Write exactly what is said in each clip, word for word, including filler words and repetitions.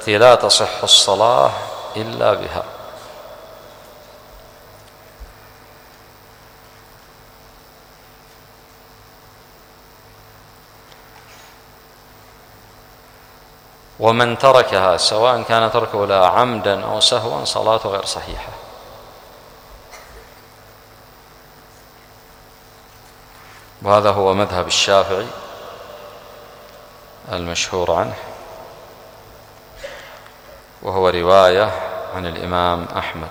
التي لا تصح الصلاة إلا بها. ومن تركها سواء كان تركه لها عمدا أو سهوا صلاته غير صحيحة. وهذا هو مذهب الشافعي المشهور عنه، وهو رواية عن الإمام أحمد.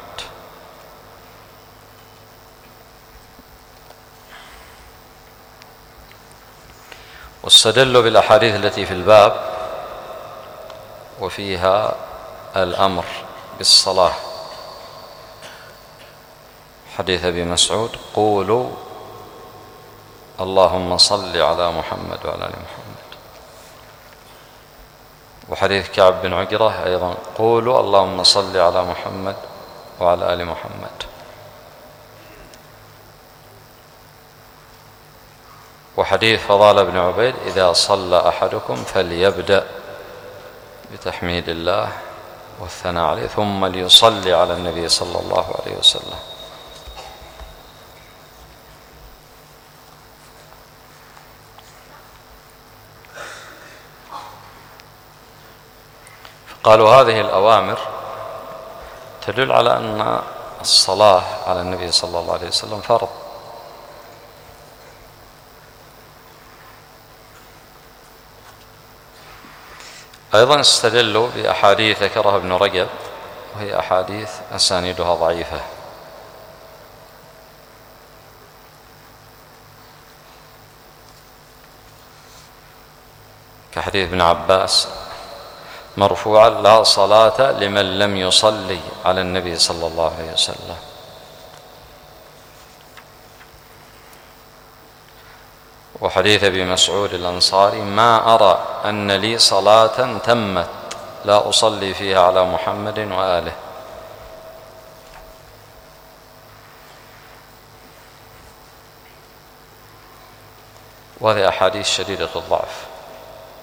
واستدلوا بالأحاديث التي في الباب وفيها الأمر بالصلاة، حديث أبي مسعود قولوا اللهم صل على محمد وعلى آل محمد، وحديث كعب بن عجرة أيضا قولوا اللهم صل على محمد وعلى آل محمد، وحديث فضال بن عبيد إذا صلى أحدكم فليبدأ بتحميد الله والثناء عليه ثم ليصلي على النبي صلى الله عليه وسلم. قالوا هذه الأوامر تدل على أن الصلاة على النبي صلى الله عليه وسلم فرض. أيضا استدلوا بأحاديث ذكرها ابن رجب، وهي أحاديث أسانيدها ضعيفة، كحديث ابن عباس مرفوعا لا صلاة لمن لم يصلي على النبي صلى الله عليه وسلم. وحديث أبي مسعود الأنصاري ما أرى أن لي صلاة تمت لا أصلي فيها على محمد وآله. وهذه أحاديث شديدة الضعف.